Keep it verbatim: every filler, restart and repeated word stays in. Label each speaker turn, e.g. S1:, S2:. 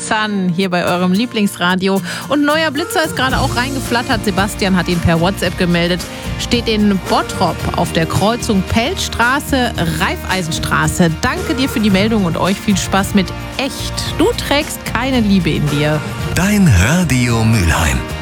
S1: Blitzern hier bei eurem Lieblingsradio. Und ein neuer Blitzer ist gerade auch reingeflattert. Sebastian hat ihn per WhatsApp gemeldet. Steht in Bottrop auf der Kreuzung Pelzstraße, Raiffeisenstraße. Danke dir für die Meldung und euch viel Spaß mit Echt. Du trägst keine Liebe in dir.
S2: Dein Radio Mülheim.